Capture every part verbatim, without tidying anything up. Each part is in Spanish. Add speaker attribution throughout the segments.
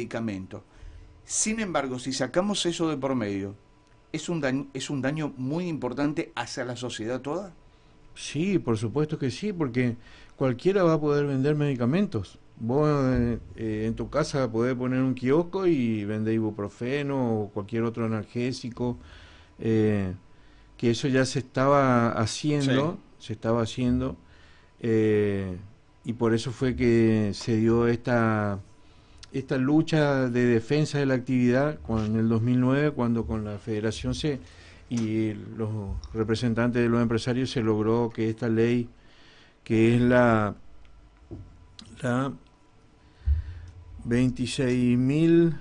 Speaker 1: medicamento. Sin embargo, si sacamos eso de por medio, ¿es un daño, es un daño muy importante hacia la sociedad toda?
Speaker 2: Sí, por supuesto que sí, porque cualquiera va a poder vender medicamentos. Vos eh, eh, en tu casa podés poner un kiosco y vender ibuprofeno o cualquier otro analgésico, eh, que eso ya se estaba
Speaker 1: Sí.
Speaker 2: haciendo, se estaba haciendo, eh, y por eso fue que se dio esta esta lucha de defensa de la actividad cuando, en el dos mil nueve, cuando con la federación se y los representantes de los empresarios se logró que esta ley, que es la, la veintiséis mil,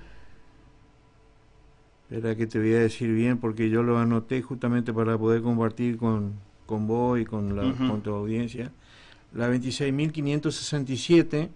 Speaker 2: espera que te voy a decir bien porque yo lo anoté justamente para poder compartir con, con vos y con, la,
Speaker 1: Ujú.
Speaker 2: con tu audiencia, la veintiséis mil quinientos sesenta y siete,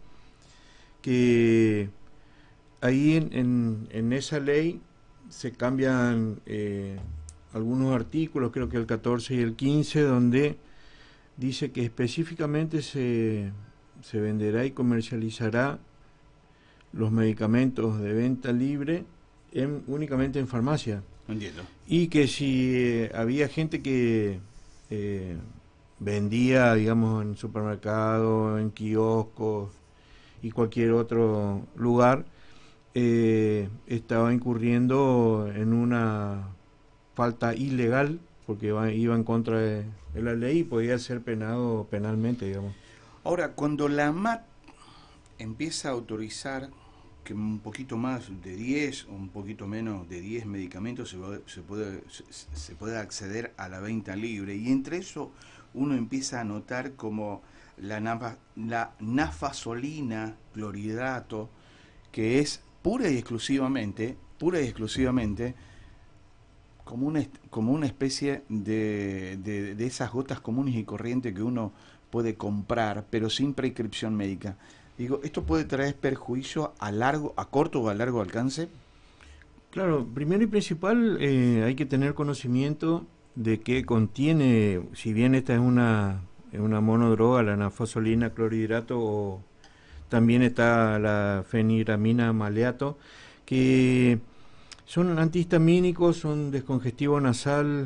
Speaker 2: que ahí en, en, en esa ley se cambian eh, algunos artículos, creo que el catorce y el quince, donde dice que específicamente se, se venderá y comercializará los medicamentos de venta libre en, únicamente en farmacia.
Speaker 1: Entiendo.
Speaker 2: Y que si eh, había gente que eh, vendía, digamos, en supermercados, en kioscos y cualquier otro lugar, eh, estaba incurriendo en una falta ilegal porque iba, iba en contra de, de la ley y podía ser penado penalmente, digamos.
Speaker 1: Ahora, cuando la AMAT empieza a autorizar que un poquito más de diez o un poquito menos de diez medicamentos se, va- se puede, se, se puede acceder a la venta libre, y entre eso uno empieza a notar como la, nafa- la nafasolina clorhidrato, que es pura y exclusivamente, pura y exclusivamente como una, est- como una especie de, de, de esas gotas comunes y corrientes que uno puede comprar, pero sin prescripción médica. Digo, ¿esto puede traer perjuicio a largo, a corto o a largo alcance?
Speaker 2: Claro, primero y principal, eh, hay que tener conocimiento de qué contiene, si bien esta es una, es una monodroga, la nafasolina clorhidrato, o también está la feniramina maleato, que son antihistamínicos, son descongestivo nasal,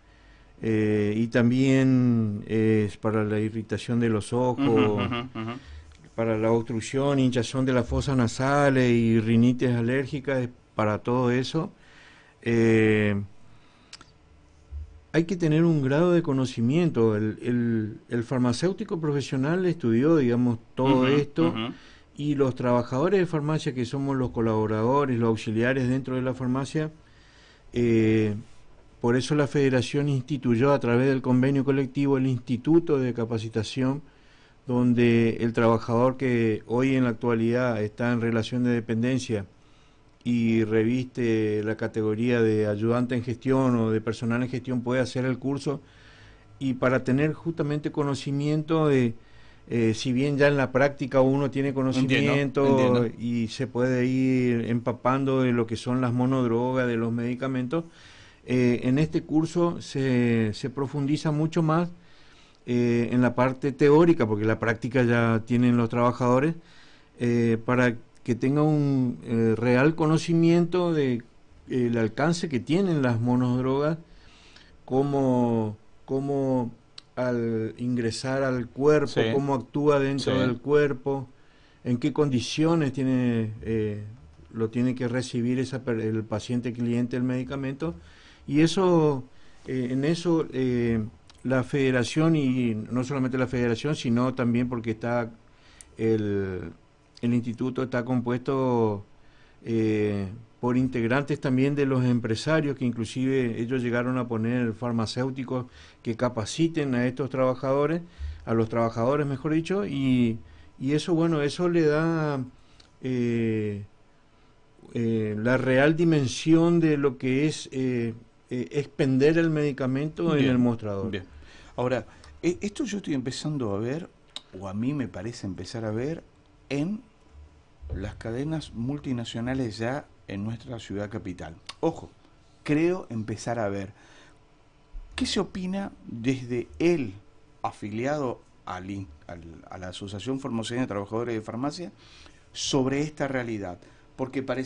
Speaker 2: eh, y también es para la irritación de los
Speaker 1: Ujú,
Speaker 2: ojos,
Speaker 1: ujú, ujú.
Speaker 2: para la obstrucción, hinchazón de las fosas nasales y rinitis alérgicas, para todo eso. Eh, hay que tener un grado de conocimiento. El, el, el farmacéutico profesional estudió, digamos, todo
Speaker 1: Ujú,
Speaker 2: esto,
Speaker 1: ujú.
Speaker 2: y los trabajadores de farmacia, que somos los colaboradores, los auxiliares dentro de la farmacia, eh, por eso la federación instituyó a través del convenio colectivo el Instituto de Capacitación, donde el trabajador que hoy en la actualidad está en relación de dependencia y reviste la categoría de ayudante en gestión o de personal en gestión puede hacer el curso, y para tener justamente conocimiento de, eh, si bien ya en la práctica uno tiene
Speaker 1: Entiendo,
Speaker 2: conocimiento
Speaker 1: entiendo.
Speaker 2: y se puede ir empapando de lo que son las monodrogas, de los medicamentos, eh, en este curso se, se profundiza mucho más eh, en la parte teórica, porque la práctica ya tienen los trabajadores, eh, para que tenga un eh, real conocimiento de eh, el alcance que tienen las monodrogas, cómo, cómo al ingresar al cuerpo,
Speaker 1: Sí,
Speaker 2: cómo actúa dentro
Speaker 1: sí.
Speaker 2: del cuerpo, en qué condiciones tiene, eh, lo tiene que recibir esa, el paciente cliente el medicamento, y eso, eh, en eso eh, la federación, y no solamente la federación, sino también porque está el, el instituto está compuesto eh, por integrantes también de los empresarios, que inclusive ellos llegaron a poner farmacéuticos que capaciten a estos trabajadores, a los trabajadores mejor dicho, y, y eso, bueno, eso le da eh, eh, la real dimensión de lo que es eh, eh, expender el medicamento en el
Speaker 1: Bien,
Speaker 2: mostrador.
Speaker 1: bien. Ahora, e- esto yo estoy empezando a ver, o a mí me parece empezar a ver, en las cadenas multinacionales ya en nuestra ciudad capital. Ojo, creo empezar a ver. ¿Qué se opina desde el afiliado al in- al- a la Asociación Formoseña de Trabajadores de Farmacia sobre esta realidad? porque parece